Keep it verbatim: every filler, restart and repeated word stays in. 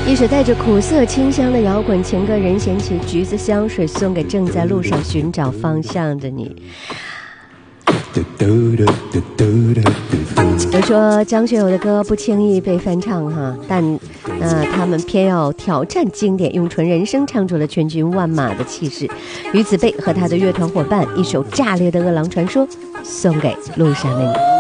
一首带着苦涩清香的摇滚情歌，任贤齐《橘子香水》送给正在路上寻找方向的你。有说张学友的歌不轻易被翻唱哈，但呃他们偏要挑战经典，用纯人声唱出了全军万马的气势。于子贝和他的乐团伙伴一首炸裂的《饿狼传说》送给路上的你。